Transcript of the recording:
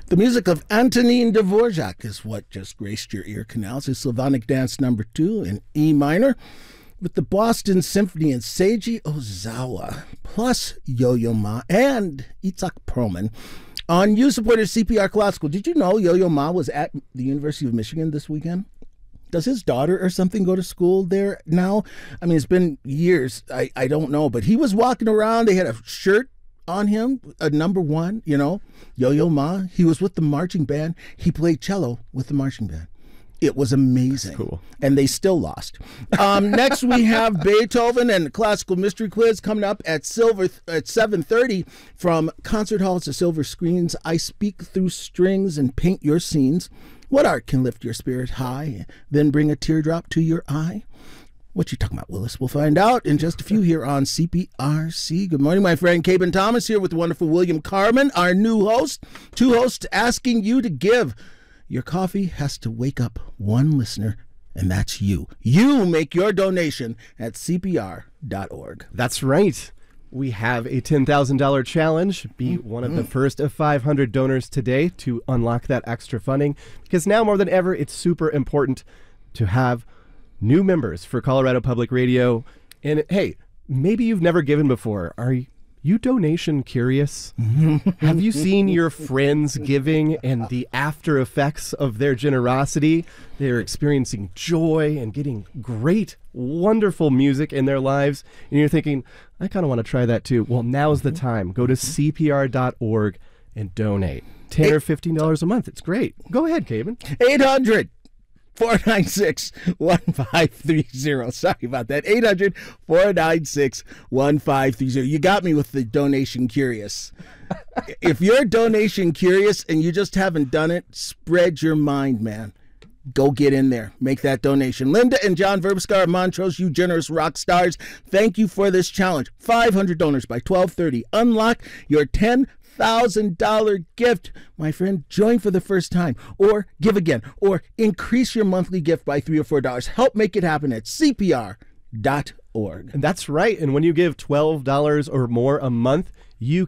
The music of Antonin Dvorak is what just graced your ear canals. His Slavonic Dance No. 2 in E minor with the Boston Symphony and Seiji Ozawa, plus Yo-Yo Ma and Itzhak Perlman on user-supported CPR Classical. Did you know Yo-Yo Ma was at the University of Michigan this weekend? Does his daughter or something go to school there now? I mean, it's been years. I don't know. But he was walking around. They had a shirt on him, a number 1, you know, Yo-Yo Ma. He was with the marching band. He played cello with the marching band. It was amazing. That's cool. And they still lost. Next, we have Beethoven and the Classical Mystery Quiz coming up at 7:30 from concert halls to silver screens. I speak through strings and paint your scenes. What art can lift your spirit high, then bring a teardrop to your eye? What you talking about, Willis? We'll find out in just a few here on CPRC. Good morning, my friend. Caben Thomas here with the wonderful William Carmen, our new host. 2 hosts asking you to give. Your coffee has to wake up one listener, and that's you. You make your donation at CPR.org. That's right. We have a $10,000 challenge. Be one of the first of 500 donors today to unlock that extra funding, because now more than ever, it's super important to have new members for Colorado Public Radio. And hey, maybe you've never given before. Are you donation curious? Have you seen your friends giving and the after effects of their generosity? They're experiencing joy and getting great, wonderful music in their lives. And you're thinking, I kind of want to try that too. Well, now's the time. Go to CPR.org and donate. $10 or $15 a month. It's great. Go ahead, Caben. 800-496-1530. Sorry about that. 800-496-1530. You got me with the donation curious. If you're donation curious and you just haven't done it, spread your mind, man. Go get in there. Make that donation. Linda and John Verbscar of Montrose, you generous rock stars, thank you for this challenge. 500 donors by 12:30. Unlock your $10,000 gift. My friend, join for the first time, or give again, or increase your monthly gift by $3 or $4. Help make it happen at CPR.org. And that's right. And when you give $12 or more a month, you